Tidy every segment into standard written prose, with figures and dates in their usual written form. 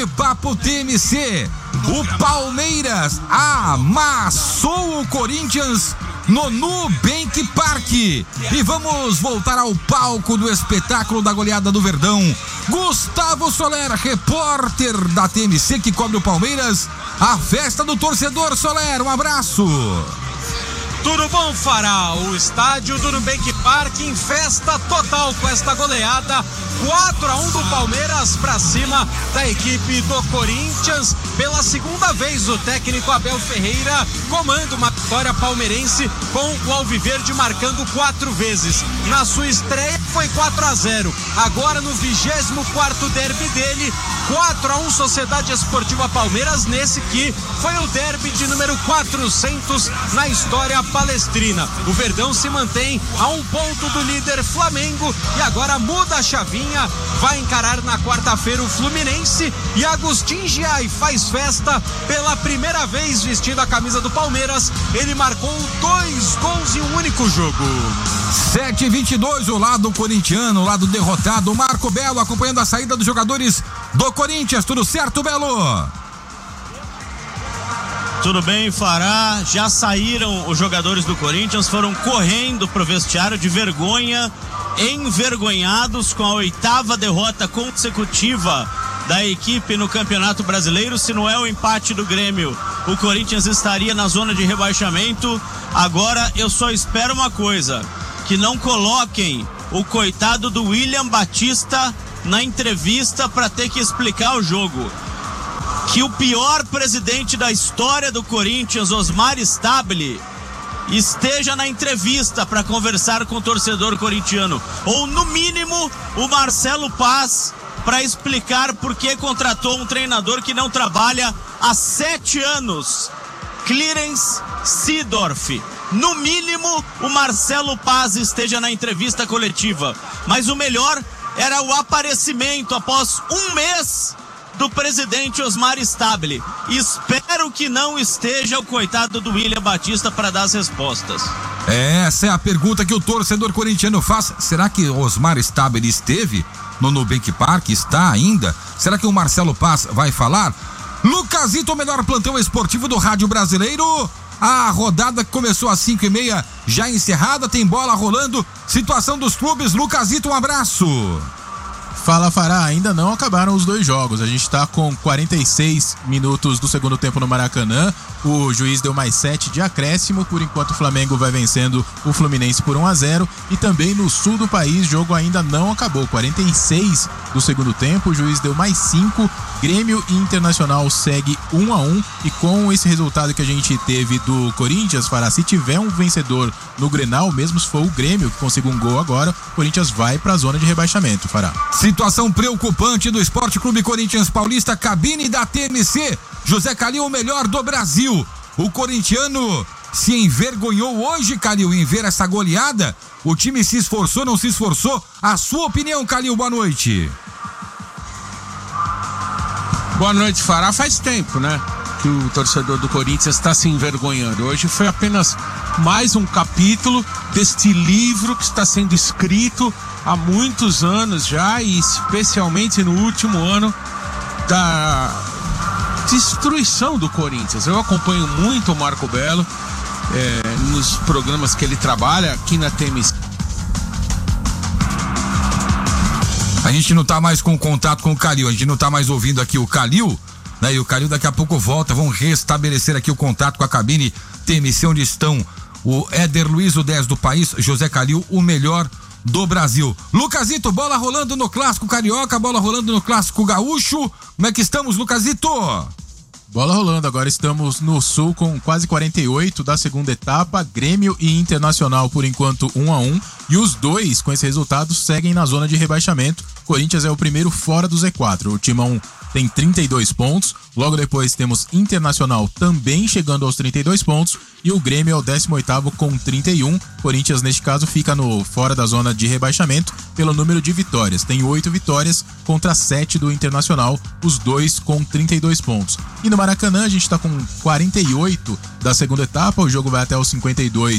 Bate-papo TMC. O Palmeiras amassou o Corinthians no Nubank Park. E vamos voltar ao palco do espetáculo da goleada do Verdão. Gustavo Soler, repórter da TMC que cobre o Palmeiras. A festa do torcedor. Soler, um abraço. Tudo bom, Fará? O estádio do Nubank Park em festa total com esta goleada 4-1 do Palmeiras para cima da equipe do Corinthians. Pela segunda vez o técnico Abel Ferreira comanda uma vitória palmeirense com o Alviverde marcando 4 vezes. Na sua estreia foi 4-0. Agora no 24º derby dele, 4-1 Sociedade Esportiva Palmeiras, nesse que foi o derby de número 400 na história palestrina. O Verdão se mantém a 1 ponto do líder Flamengo e agora muda a chavinha, vai encarar na quarta-feira o Fluminense e Agustin Giai faz festa pela primeira vez vestindo a camisa do Palmeiras. Ele marcou 2 gols em um único jogo. 7:22, o lado corintiano, o lado derrotado. Marco Belo acompanhando a saída dos jogadores do Corinthians. Tudo certo, Belo? Tudo bem, Fará. Já saíram os jogadores do Corinthians, foram correndo pro vestiário de vergonha, envergonhados com a 8ª derrota consecutiva da equipe no Campeonato Brasileiro. Se não é o empate do Grêmio, o Corinthians estaria na zona de rebaixamento. Agora eu só espero uma coisa, que não coloquem o coitado do William Batista na entrevista para ter que explicar o jogo. Que o pior presidente da história do Corinthians, Osmar Stabile, esteja na entrevista para conversar com o torcedor corintiano. Ou, no mínimo, o Marcelo Paz, para explicar por que contratou um treinador que não trabalha há 7 anos. Clarence Seedorf. No mínimo, o Marcelo Paz esteja na entrevista coletiva. Mas o melhor era o aparecimento após 1 mês do presidente Osmar Stabile. Espero que não esteja o coitado do William Batista para dar as respostas. Essa é a pergunta que o torcedor corintiano faz. Será que Osmar Stabile esteve no Nubank Park? Está ainda? Será que o Marcelo Paz vai falar? Lucasito, o melhor plantão esportivo do rádio brasileiro. A rodada que começou às 5:30 já encerrada, tem bola rolando. Situação dos clubes. Lucasito, um abraço. Fala, Fará, ainda não acabaram os 2 jogos. A gente tá com 46 minutos do segundo tempo no Maracanã. O juiz deu mais 7 de acréscimo. Por enquanto o Flamengo vai vencendo o Fluminense por 1-0. E também no sul do país, o jogo ainda não acabou. 46 do segundo tempo, o juiz deu mais 5. Grêmio e Internacional segue 1-1. E com esse resultado que a gente teve do Corinthians, Fará, se tiver um vencedor no Grenal, mesmo se for o Grêmio que consiga um gol agora, o Corinthians vai pra zona de rebaixamento, Fará. Situação preocupante do Esporte Clube Corinthians Paulista, cabine da TMC. José Calil, o melhor do Brasil. O corintiano se envergonhou hoje, Calil, em ver essa goleada. O time se esforçou, não se esforçou? A sua opinião, Calil, boa noite. Boa noite, Fará. Faz tempo, né, que o torcedor do Corinthians está se envergonhando. Hoje foi apenas mais um capítulo deste livro que está sendo escrito há muitos anos já, e especialmente no último ano da destruição do Corinthians. Eu acompanho muito o Marco Belo nos programas que ele trabalha aqui na TMC. A gente não tá mais com contato com o Calil, a gente não tá mais ouvindo aqui o Calil, né? E o Calil daqui a pouco volta, vamos restabelecer aqui o contato com a cabine TMC, onde estão o Éder Luiz, o 10 do país, José Calil, o melhor do Brasil. Lucasito, bola rolando no Clássico Carioca, bola rolando no Clássico Gaúcho. Como é que estamos, Lucasito? Bola rolando, agora estamos no Sul com quase 48 da segunda etapa, Grêmio e Internacional por enquanto 1-1, e os dois com esse resultado seguem na zona de rebaixamento. Corinthians é o primeiro fora do Z4, o Timão tem 32 pontos, logo depois temos Internacional também chegando aos 32 pontos e o Grêmio é o 18º com 31. Corinthians neste caso fica fora da zona de rebaixamento pelo número de vitórias, tem 8 vitórias contra 7 do Internacional, os dois com 32 pontos. E no Maracanã a gente está com 48 da segunda etapa, o jogo vai até os 52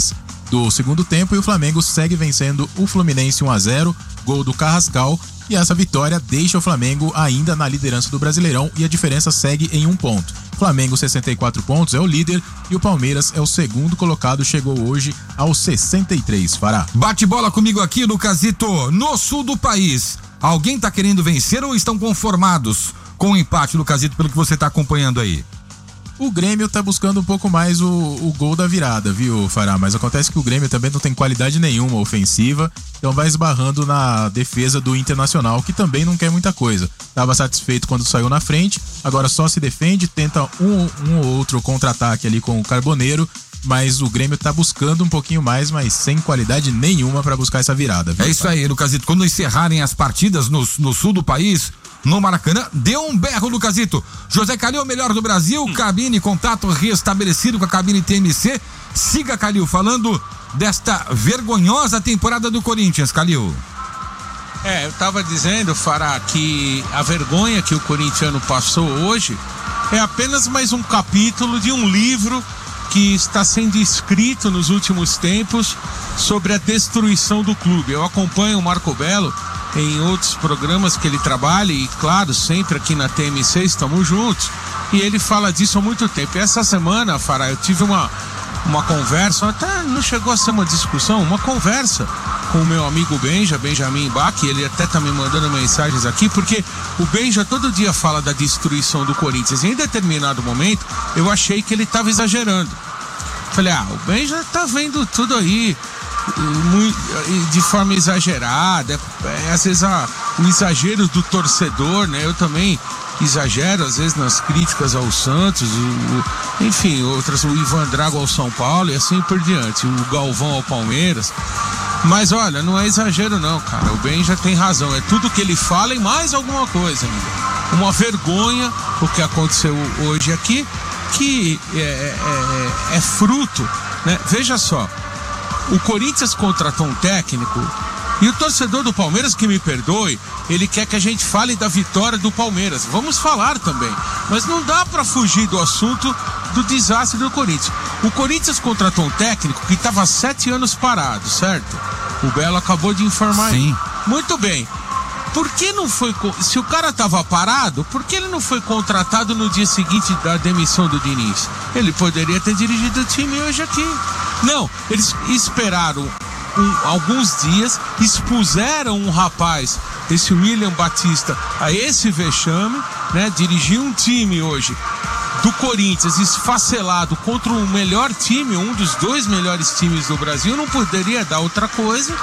do segundo tempo e o Flamengo segue vencendo o Fluminense 1-0, gol do Carrascal, e essa vitória deixa o Flamengo ainda na liderança do Brasileirão e a diferença segue em 1 ponto. Flamengo 64 pontos, é o líder, e o Palmeiras é o segundo colocado, chegou hoje aos 63, Fará. Bate bola comigo aqui, Lucasito, no sul do país. Alguém tá querendo vencer ou estão conformados com o empate, Lucasito, pelo que você tá acompanhando aí? O Grêmio tá buscando um pouco mais o gol da virada, viu, Fará? Mas acontece que o Grêmio também não tem qualidade nenhuma ofensiva, então vai esbarrando na defesa do Internacional, que também não quer muita coisa. Tava satisfeito quando saiu na frente, agora só se defende, tenta um ou outro contra-ataque ali com o Carboneiro, mas o Grêmio tá buscando um pouquinho mais, mas sem qualidade nenhuma para buscar essa virada, viu? É isso aí, Lucasito. Quando encerrarem as partidas no sul do país, no Maracanã, deu um berro, Lucasito. José Calil, o melhor do Brasil, cabine, contato restabelecido com a cabine TMC. Siga, Calil, falando desta vergonhosa temporada do Corinthians, Calil. Eu tava dizendo, Fará, que a vergonha que o corintiano passou hoje é apenas mais um capítulo de um livro que está sendo escrito nos últimos tempos sobre a destruição do clube. Eu acompanho o Marco Belo em outros programas que ele trabalha e, claro, sempre aqui na TMC estamos juntos, e ele fala disso há muito tempo. E essa semana, Fará, eu tive uma conversa, até não chegou a ser uma discussão, uma conversa com o meu amigo Benjamin Bach, ele até tá me mandando mensagens aqui, porque o Benja todo dia fala da destruição do Corinthians, e em determinado momento eu achei que ele estava exagerando. Falei, o Benja tá vendo tudo aí de forma exagerada, às vezes o exagero do torcedor, né? Eu também exagero às vezes nas críticas ao Santos, enfim, outras, o Ivan Drago ao São Paulo e assim por diante, o Galvão ao Palmeiras. Mas olha, não é exagero não, cara, o Ben já tem razão, é tudo que ele fala e mais alguma coisa ainda. Uma vergonha o que aconteceu hoje aqui, que é fruto, né? Veja só, o Corinthians contratou um técnico e o torcedor do Palmeiras, que me perdoe, ele quer que a gente fale da vitória do Palmeiras. Vamos falar também, mas não dá para fugir do assunto do desastre do Corinthians. O Corinthians contratou um técnico que estava 7 anos parado, certo? O Belo acabou de informar. Sim. Muito bem. Por que não foi... Se o cara estava parado, por que ele não foi contratado no dia seguinte da demissão do Diniz? Ele poderia ter dirigido o time hoje aqui. Não, eles esperaram alguns dias, expuseram um rapaz, esse William Batista, a esse vexame, né? Dirigir um time hoje do Corinthians esfacelado contra o melhor time, um dos 2 melhores times do Brasil, não poderia dar outra coisa.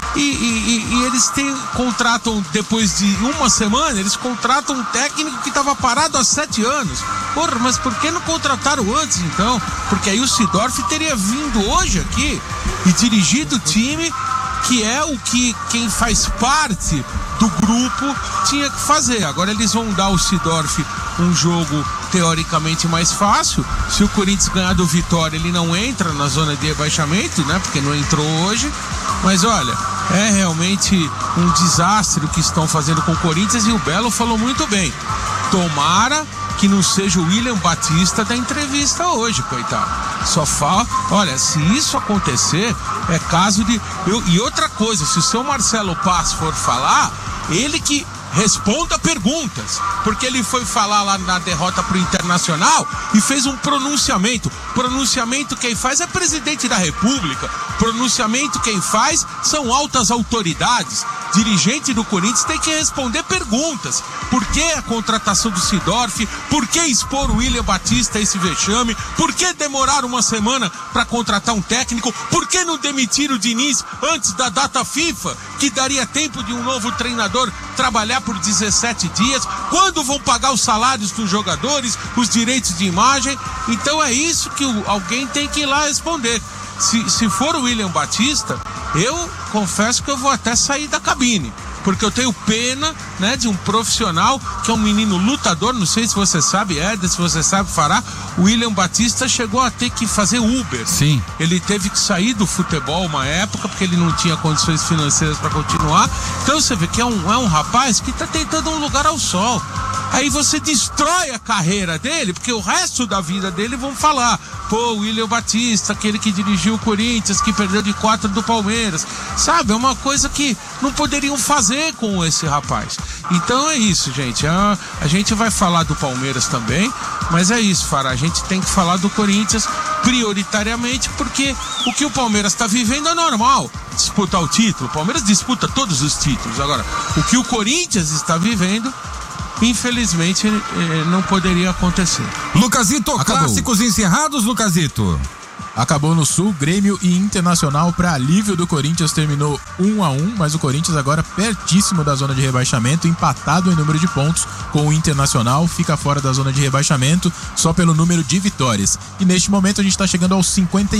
E eles contratam, depois de uma semana, eles contratam um técnico que estava parado há 7 anos. Porra, mas por que não contrataram antes então? Porque aí o Seedorf teria vindo hoje aqui e dirigido o time, que é o que quem faz parte do grupo tinha que fazer. Agora eles vão dar ao Seedorf um jogo teoricamente mais fácil. Se o Corinthians ganhar do Vitória, ele não entra na zona de rebaixamento, né? Porque não entrou hoje. Mas olha, é realmente um desastre o que estão fazendo com o Corinthians, e o Belo falou muito bem. Tomara que não seja o William Batista da entrevista hoje, coitado. Só fala, olha, se isso acontecer, é caso de... E outra coisa, se o seu Marcelo Paz for falar, ele que responda perguntas, porque ele foi falar lá na derrota pro Internacional e fez um pronunciamento. Pronunciamento quem faz é presidente da República, pronunciamento quem faz são altas autoridades. Dirigente do Corinthians tem que responder perguntas. Por que a contratação do Seedorf? Por que expor o William Batista a esse vexame? Por que demorar uma semana para contratar um técnico? Por que não demitir o Diniz antes da data FIFA, que daria tempo de um novo treinador trabalhar por 17 dias? Quando vão pagar os salários dos jogadores, os direitos de imagem? Então é isso que alguém tem que ir lá responder. Se for o William Batista, eu confesso que eu vou até sair da cabine, porque eu tenho pena, né, de um profissional que é um menino lutador. Não sei se você sabe, Éder, se você sabe, Fará, o William Batista chegou a ter que fazer Uber. Sim. Ele teve que sair do futebol uma época, porque ele não tinha condições financeiras para continuar. Então você vê que é um rapaz que está tentando um lugar ao sol. Aí você destrói a carreira dele, porque o resto da vida dele vão falar, pô, o William Batista, aquele que dirigiu o Corinthians, que perdeu de 4 do Palmeiras, sabe? É uma coisa que não poderiam fazer com esse rapaz. Então é isso, gente. A gente vai falar do Palmeiras também, mas é isso, Fará. A gente tem que falar do Corinthians prioritariamente, porque o que o Palmeiras está vivendo é normal. Disputar o título, o Palmeiras disputa todos os títulos. Agora, o que o Corinthians está vivendo, infelizmente, não poderia acontecer. Lucazito, clássicos encerrados, Lucazito. Acabou no Sul, Grêmio e Internacional, para alívio do Corinthians, terminou 1-1, mas o Corinthians agora pertíssimo da zona de rebaixamento, empatado em número de pontos com o Internacional, fica fora da zona de rebaixamento só pelo número de vitórias. E neste momento a gente está chegando aos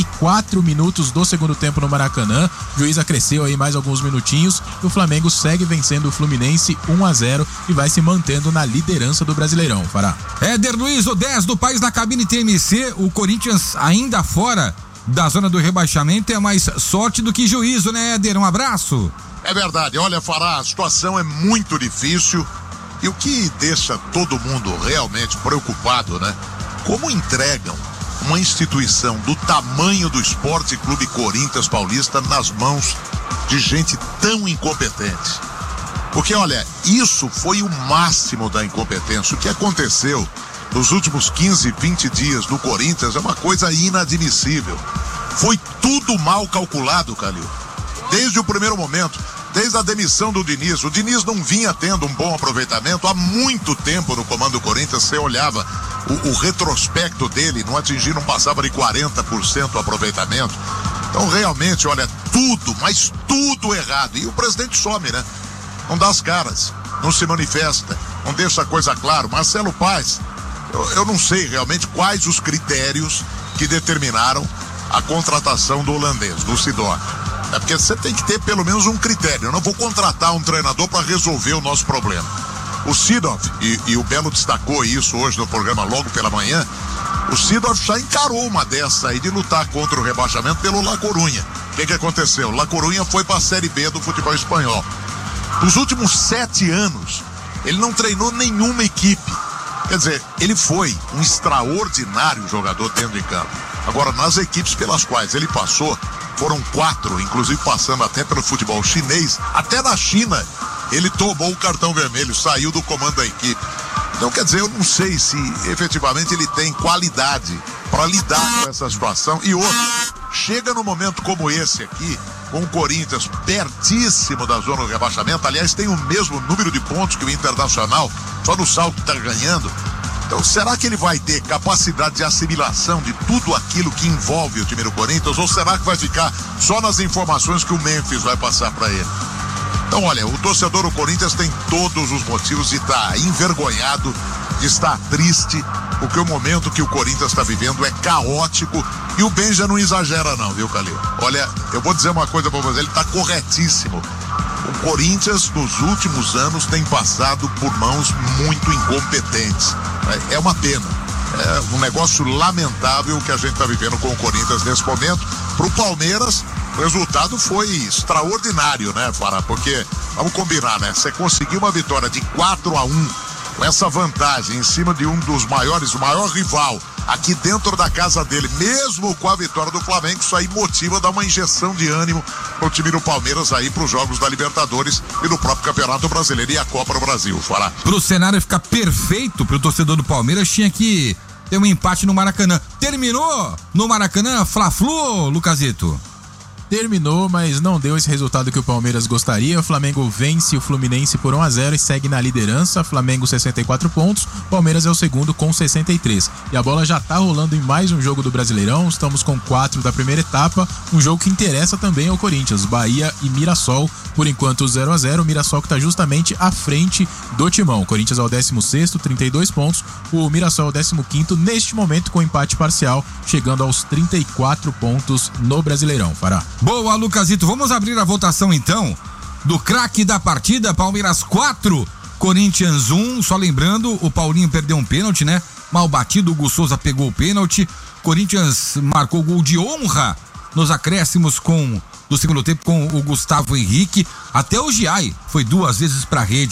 54 minutos do segundo tempo no Maracanã, o juiz acresceu aí mais alguns minutinhos e o Flamengo segue vencendo o Fluminense 1-0 e vai se mantendo na liderança do Brasileirão, Fará. Éder Luiz, o 10 do País na cabine TMC, o Corinthians ainda fora da zona do rebaixamento é mais sorte do que juízo, né, Éder? Um abraço. É verdade, olha, Fará, a situação é muito difícil e o que deixa todo mundo realmente preocupado, né? Como entregam uma instituição do tamanho do Esporte Clube Corinthians Paulista nas mãos de gente tão incompetente? Porque, olha, isso foi o máximo da incompetência. O que aconteceu nos últimos 15, 20 dias no Corinthians é uma coisa inadmissível. Foi tudo mal calculado, Calil. Desde o primeiro momento, desde a demissão do Diniz. O Diniz não vinha tendo um bom aproveitamento há muito tempo no comando do Corinthians. Você olhava o retrospecto dele, não passava de 40% o aproveitamento. Então, realmente, olha, tudo, mas tudo errado. E o presidente some, né? Não dá as caras, não se manifesta, não deixa a coisa clara. Marcelo Paes, eu não sei realmente quais os critérios que determinaram a contratação do holandês, do Seedorf. É porque você tem que ter pelo menos um critério. Eu não vou contratar um treinador para resolver o nosso problema. O Seedorf, e o Belo destacou isso hoje no programa logo pela manhã, o Seedorf já encarou uma dessa aí de lutar contra o rebaixamento pelo La Coruña. O que aconteceu? La Coruña foi para a Série B do futebol espanhol. Nos últimos 7 anos, ele não treinou nenhuma equipe. Quer dizer, ele foi um extraordinário jogador dentro de campo. Agora, nas equipes pelas quais ele passou, foram 4, inclusive passando até pelo futebol chinês. Até na China, ele tomou o cartão vermelho, saiu do comando da equipe. Então, quer dizer, eu não sei se efetivamente ele tem qualidade para lidar com essa situação. E outro, chega num momento como esse aqui, com o Corinthians pertíssimo da zona do rebaixamento, aliás, tem o mesmo número de pontos que o Internacional, só no salto está ganhando. Então, será que ele vai ter capacidade de assimilação de tudo aquilo que envolve o time do Corinthians, ou será que vai ficar só nas informações que o Memphis vai passar para ele? Então, olha, o torcedor do Corinthians tem todos os motivos de estar envergonhado, de estar triste, porque o momento que o Corinthians está vivendo é caótico e o Ben já não exagera não, viu, Calil? Olha, eu vou dizer uma coisa para você, ele está corretíssimo. O Corinthians, nos últimos anos, tem passado por mãos muito incompetentes. É uma pena. É um negócio lamentável que a gente está vivendo com o Corinthians nesse momento. Para o Palmeiras, o resultado foi extraordinário, né, Fará? Porque, vamos combinar, né? Você conseguiu uma vitória de 4-1, com essa vantagem em cima de um dos maiores, o maior rival, aqui dentro da casa dele, mesmo com a vitória do Flamengo, isso aí motiva, dá uma injeção de ânimo pro time do Palmeiras aí pros jogos da Libertadores e do próprio Campeonato Brasileiro e a Copa do Brasil, Fará. Pro cenário ficar perfeito pro torcedor do Palmeiras, tinha que ter um empate no Maracanã. Terminou no Maracanã, Fla-Flu, Lucazito? Terminou, mas não deu esse resultado que o Palmeiras gostaria. O Flamengo vence o Fluminense por 1-0 e segue na liderança. Flamengo 64 pontos, Palmeiras é o segundo com 63. E a bola já tá rolando em mais um jogo do Brasileirão. Estamos com 4 da primeira etapa, um jogo que interessa também ao Corinthians, Bahia e Mirassol. Por enquanto 0-0, o Mirassol que tá justamente à frente do Timão. O Corinthians é o 16º, 32 pontos. O Mirassol é o 15º, neste momento com empate parcial, chegando aos 34 pontos no Brasileirão, Fará. Boa, Lucazito. Vamos abrir a votação então do craque da partida. Palmeiras 4, Corinthians 1. Só lembrando, o Paulinho perdeu um pênalti, né? Mal batido, o Hugo Souza pegou o pênalti. Corinthians marcou gol de honra nos acréscimos do segundo tempo com o Gustavo Henrique. Até o Giai foi 2 vezes pra rede, hein?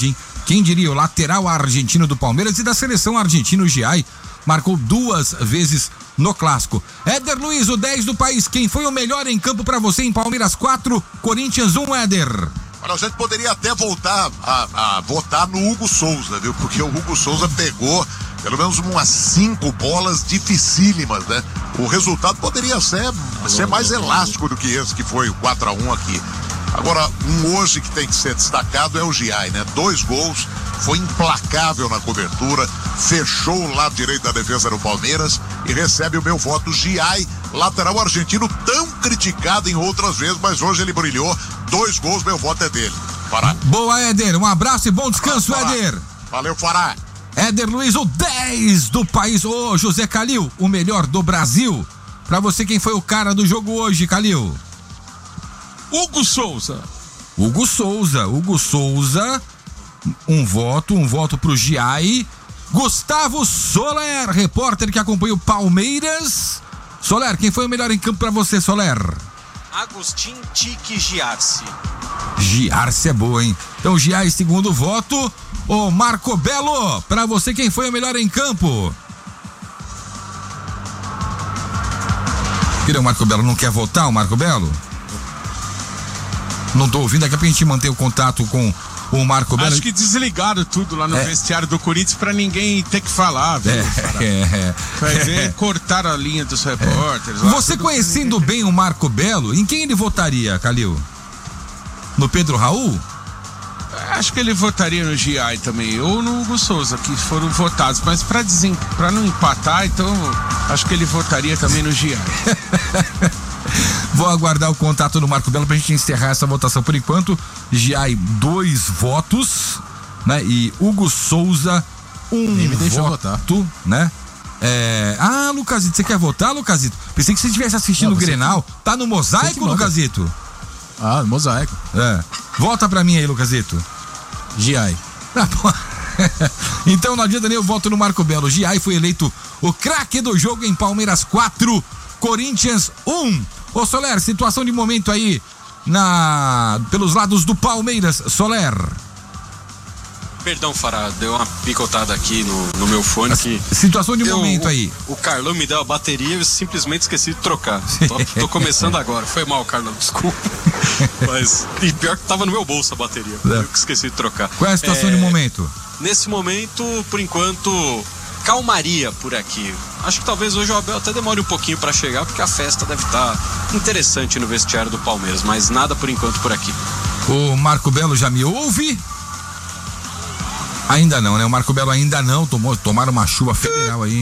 Quem diria, o lateral argentino do Palmeiras e da seleção argentina, o Giai, marcou 2 vezes no clássico. Éder Luiz, o 10 do país, quem foi o melhor em campo pra você em Palmeiras 4, Corinthians 1, Éder? Olha, a gente poderia até voltar a votar no Hugo Souza, viu? Porque o Hugo Souza pegou pelo menos umas 5 bolas dificílimas, né? O resultado poderia ser mais elástico do que esse que foi o 4-1 aqui. Agora, hoje que tem que ser destacado é o Giai, né? 2 gols, foi implacável na cobertura, fechou o lado direito da defesa do Palmeiras e recebe o meu voto. Giai, lateral argentino, tão criticado em outras vezes, mas hoje ele brilhou. 2 gols, meu voto é dele. Fará. Boa, Éder, um abraço e bom descanso, Éder. Valeu, Fará. Éder Luiz, o 10 do país. Ô, José Calil, o melhor do Brasil. Pra você, quem foi o cara do jogo hoje, Calil? Hugo Souza. Hugo Souza, um voto pro Giai. Gustavo Soler, repórter que acompanha o Palmeiras. Soler, quem foi o melhor em campo pra você, Soler? Agostinho Tique Giarci. Giarci é boa, hein? Então, Giai, segundo voto. Ô, Marco Belo, pra você, quem foi o melhor em campo? O Marco Belo não quer votar, o Marco Belo? Não tô ouvindo, daqui a pouco a gente mantém o contato com o Marco Belo. Acho que desligaram tudo lá no vestiário do Corinthians pra ninguém ter que falar, viu? Vai ver, cortaram a linha dos repórteres. Você conhecendo bem o Marco Belo, em quem ele votaria, Calil? No Pedro Raul? Acho que ele votaria no Giai também, ou no Hugo Souza, que foram votados, mas pra não empatar, então acho que ele votaria também no Giai. Vou aguardar o contato do Marco Belo pra gente encerrar essa votação. Por enquanto, Giai 2 votos, né? E Hugo Souza 1 Nem me deixou voto, né? Lucasito, você quer votar, Lucasito? Pensei que você estivesse assistindo o Grenal. Tá no mosaico, Lucasito? No mosaico. Volta pra mim aí, Lucasito. Giai. Então não adianta nem o voto no Marco Belo. Giai foi eleito o craque do jogo em Palmeiras 4, Corinthians 1. Ô Soler, situação de momento aí pelos lados do Palmeiras, Soler. Perdão, Fará, deu uma picotada aqui no meu fone. Situação de momento aí. O Carlão me deu a bateria e eu simplesmente esqueci de trocar. Tô começando agora. Foi mal, Carlão, desculpa. Mas, e pior que tava no meu bolso a bateria. Eu que esqueci de trocar. Qual é a situação de momento? Nesse momento, por enquanto, calmaria por aqui. Acho que talvez hoje o Abel até demore um pouquinho pra chegar, porque a festa deve estar interessante no vestiário do Palmeiras, mas nada por enquanto por aqui. O Marco Belo já me ouve? Ainda não, né? O Marco Belo ainda não, tomaram uma chuva federal aí.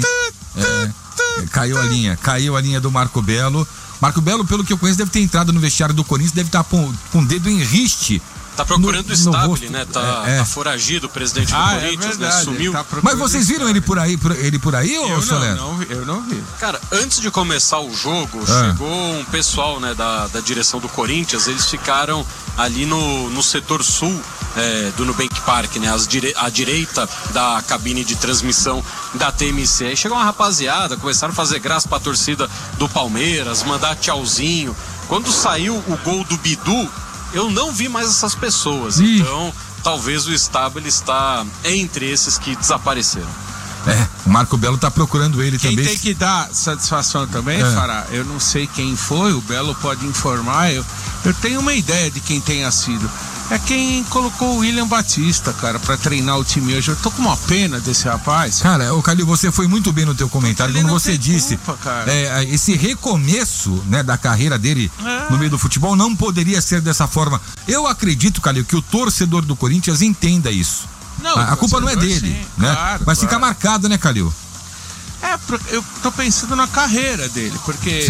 Caiu a linha do Marco Belo. Marco Belo, pelo que eu conheço, deve ter entrado no vestiário do Corinthians, deve estar com o dedo em riste. Tá procurando o Stabile, né? Tá foragido o presidente do Corinthians, né? Sumiu. Mas vocês viram ele por aí, ô Soler? Eu não vi. Cara, antes de começar o jogo, chegou um pessoal, né, da direção do Corinthians, eles ficaram ali no setor sul do Nubank Park, né? À direita da cabine de transmissão da TMC. Aí chegou uma rapaziada, começaram a fazer graça pra torcida do Palmeiras, mandar tchauzinho. Quando saiu o gol do Bidu, eu não vi mais essas pessoas. Então, talvez o Stabile está entre esses que desapareceram. O Marco Belo tá procurando ele também. Quem tem que dar satisfação também, Fará, eu não sei quem foi, o Belo pode informar, eu tenho uma ideia de quem tenha sido. É quem colocou o William Batista, cara, pra treinar o time hoje. Eu tô com uma pena desse rapaz. Cara, ô Calil, você foi muito bem no teu comentário quando você disse esse recomeço, né, da carreira dele no meio do futebol não poderia ser dessa forma. Eu acredito, Calil, que o torcedor do Corinthians entenda isso. Não, a culpa não é dele, sim, né? Claro, mas fica marcado, né, Calil? Eu tô pensando na carreira dele, porque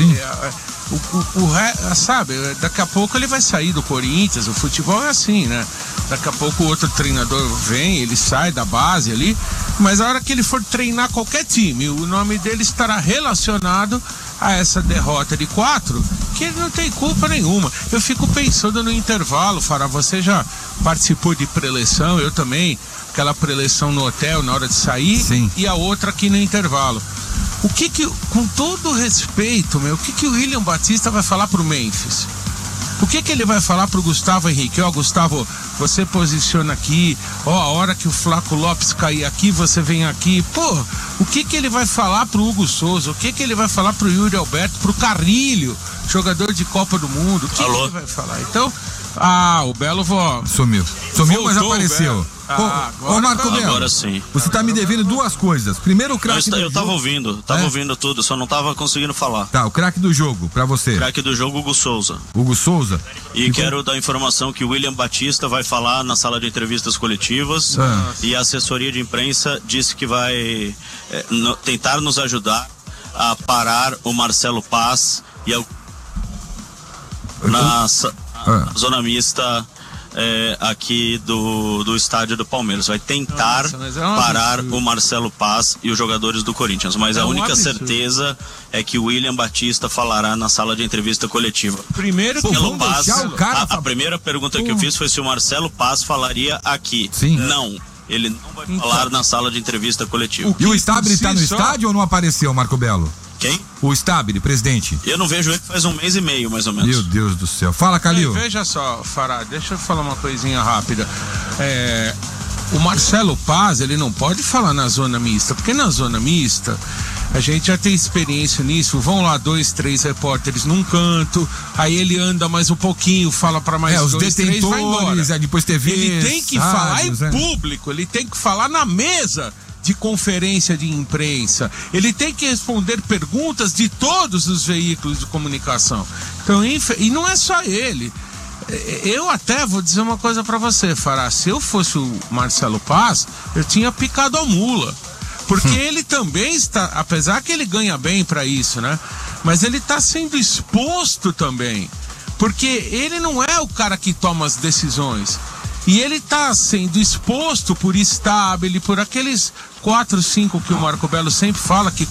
sabe, daqui a pouco ele vai sair do Corinthians, o futebol é assim, né? Daqui a pouco o outro treinador vem, ele sai da base ali, mas a hora que ele for treinar qualquer time, o nome dele estará relacionado a essa derrota de 4, que ele não tem culpa nenhuma. Eu fico pensando no intervalo, Fará, você já participou de preleção, eu também, aquela preleção no hotel na hora de sair, e a outra aqui no intervalo. O que com todo respeito, o que o William Batista vai falar pro Memphis? O que ele vai falar pro Gustavo Henrique? Ó, Gustavo, você posiciona aqui, ó, a hora que o Flaco Lopes cair aqui, você vem aqui. Pô, o que ele vai falar pro Hugo Souza? O que ele vai falar pro Yuri Alberto, pro Carrilho, jogador de Copa do Mundo? O que ele vai falar? Então, o Belo sumiu, mas apareceu. Ô Marco Belo, agora sim. Você tá me devendo duas coisas. Primeiro, o craque do jogo. Eu tava ouvindo tudo, só não tava conseguindo falar. Tá, o craque do jogo, pra você. Craque do jogo, Hugo Souza. Hugo Souza? E quero dar informação que o William Batista vai falar na sala de entrevistas coletivas e a assessoria de imprensa disse que vai tentar nos ajudar a parar o Marcelo Paz e na zona mista aqui do estádio do Palmeiras. Vai tentar parar o Marcelo Paz e os jogadores do Corinthians, mas a única certeza é que o William Batista falará na sala de entrevista coletiva. Primeiro que a primeira pergunta que eu fiz foi se o Marcelo Paz falaria aqui. Sim. Não. Ele não vai falar na sala de entrevista coletiva. E o Stabile tá no estádio ou não apareceu, Marco Belo? Quem? O Stabile, presidente. Eu não vejo ele faz 1 mês e meio, mais ou menos. Meu Deus do céu. Fala, Calil. Veja só, Fará, deixa eu falar uma coisinha rápida. O Marcelo Paz, ele não pode falar na zona mista, porque na zona mista a gente já tem experiência nisso. Vão lá 2, 3 repórteres num canto, aí ele anda mais um pouquinho, fala para mais os 2, 3, vai embora. Depois TV. Ele tem que falar em público, ele tem que falar na mesa de conferência de imprensa. Ele tem que responder perguntas de todos os veículos de comunicação. Então, e não é só ele. Eu até vou dizer uma coisa pra você, Fará. Se eu fosse o Marcelo Paz, eu tinha picado a mula. Porque ele também está, apesar que ele ganha bem pra isso, né? Mas ele tá sendo exposto também. Porque ele não é o cara que toma as decisões. E ele tá sendo exposto por Stabile, por aqueles 4, 5 que o Marco Belo sempre fala, que